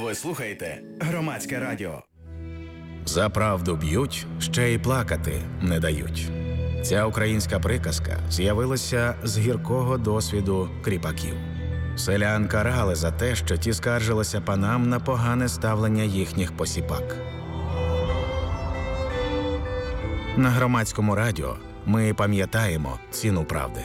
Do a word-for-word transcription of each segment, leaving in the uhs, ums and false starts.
Ви слухаєте Громадське радіо. За правду б'ють, ще й плакати не дають. Ця українська приказка з'явилася з гіркого досвіду кріпаків. Селян карали за те, що ті скаржилися панам на погане ставлення їхніх посіпак. На Громадському радіо ми пам'ятаємо ціну правди.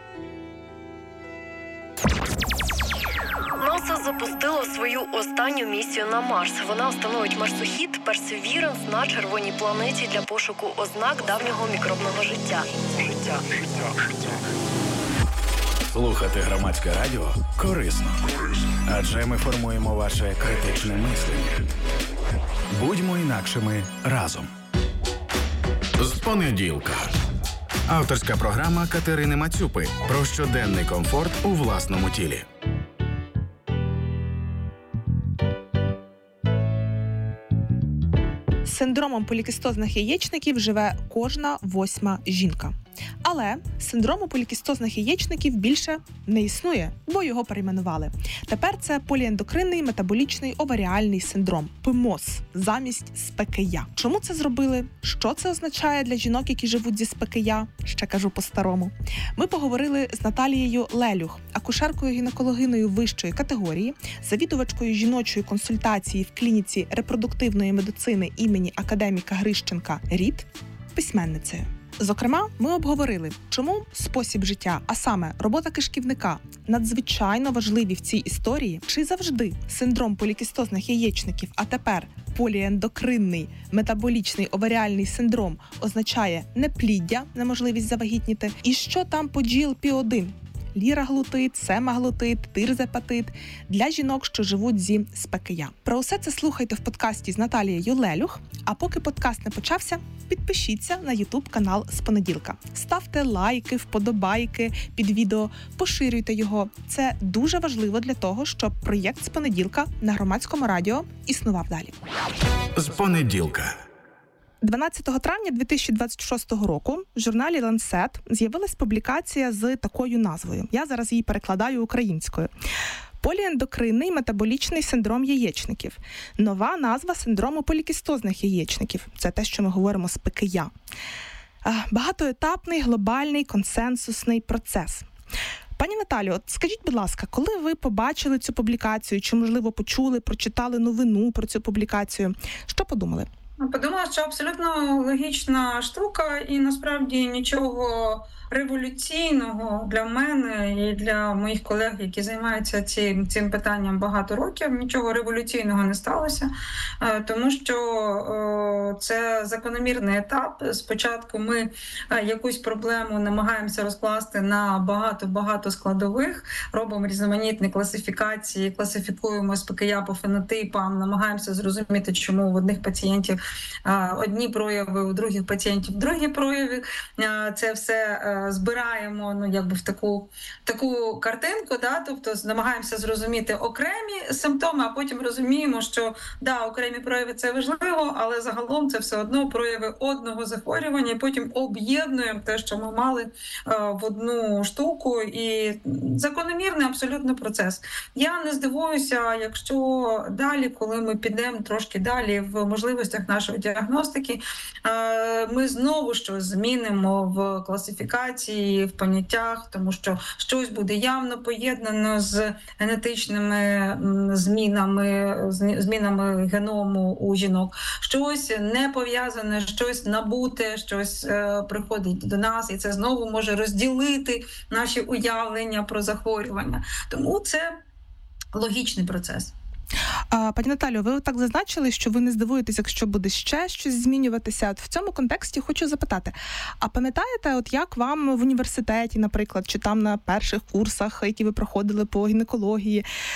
НАСА запустило свою останню місію на Марс. Вона встановить марсохід Perseverance на червоній планеті для пошуку ознак давнього мікробного життя. Життя. Слухати Громадське радіо корисно. Адже ми формуємо ваше критичне мислення. Будьмо інакшими разом. З понеділка. Авторська програма Катерини Мацюпи про щоденний комфорт у власному тілі. З синдромом полікістозних яєчників живе кожна восьма жінка. Але синдрому полікістозних яєчників більше не існує, бо його перейменували. Тепер це поліендокринний метаболічний оваріальний синдром – пе ем о ес замість СПКЯ. Чому це зробили? Що це означає для жінок, які живуть зі СПКЯ? Ще кажу по-старому. Ми поговорили з Наталією Лелюх, акушеркою-гінекологиною вищої категорії, завідувачкою жіночої консультації в клініці репродуктивної медицини імені академіка Грищенка РІД, письменницею. Зокрема, ми обговорили, чому спосіб життя, а саме робота кишківника, надзвичайно важливі в цій історії, чи завжди синдром полікістозних яєчників, а тепер поліендокринний метаболічний оваріальний синдром означає непліддя, неможливість завагітніти, і що там по джі ел пі один – ліраглутид, семаглутид, тирзепатид для жінок, що живуть зі СПКЯ. Про усе це слухайте в подкасті з Наталією Лелюх, а поки подкаст не почався, підпишіться на ютуб-канал з понеділка. Ставте лайки, вподобайки під відео, поширюйте його. Це дуже важливо для того, щоб проєкт з понеділка на Громадському радіо існував далі. З понеділка. дванадцятого травня дві тисячі двадцять шостого року в журналі Lancet з'явилась публікація з такою назвою. Я зараз її перекладаю українською. Поліендокринний метаболічний синдром яєчників. Нова назва синдрому полікістозних яєчників. Це те, що ми говоримо з СПКЯ. Багатоетапний, глобальний, консенсусний процес. Пані Наталю, от скажіть, будь ласка, коли ви побачили цю публікацію, чи, можливо, почули, прочитали новину про цю публікацію, що подумали? Подумала, що абсолютно логічна штука і насправді нічого революційного для мене і для моїх колег, які займаються цим, цим питанням багато років, нічого революційного не сталося, тому що це закономірний етап. Спочатку ми якусь проблему намагаємося розкласти на багато-багато складових, робимо різноманітні класифікації, класифікуємо СПКЯ по фенотипам, намагаємося зрозуміти, чому в одних пацієнтів одні прояви, у других пацієнтів другі прояви. Це все збираємо, ну, якби в таку, таку картинку, да? Тобто намагаємося зрозуміти окремі симптоми, а потім розуміємо, що да, окремі прояви – це важливо, але загалом це все одно прояви одного захворювання, і потім об'єднуємо те, що ми мали в одну штуку, і закономірний абсолютно процес. Я не здивуюся, якщо далі, коли ми підемо трошки далі в можливостях нашої діагностики, ми знову щось змінимо в класифікації, в поняттях, тому що щось буде явно поєднано з генетичними змінами, змінами геному у жінок. Щось не пов'язане, щось набуте, щось приходить до нас, і це знову може розділити наші уявлення про захворювання. Тому це логічний процес. Пані Наталю, ви так зазначили, що ви не здивуєтесь, якщо буде ще щось змінюватися. От в цьому контексті хочу запитати, а пам'ятаєте, от як вам в університеті, наприклад, чи там на перших курсах, які ви проходили по гінекології,